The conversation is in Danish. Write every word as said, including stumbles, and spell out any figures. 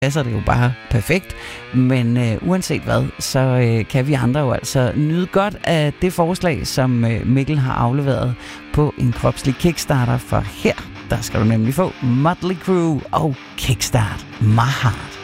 passer det jo bare perfekt. Men øh, uanset hvad, så øh, kan vi andre jo altså nyde godt af det forslag, som øh, Mikkel har afleveret på en kropslig Kickstarter. For her, der skal du nemlig få Motley Crue og Kickstart My Heart.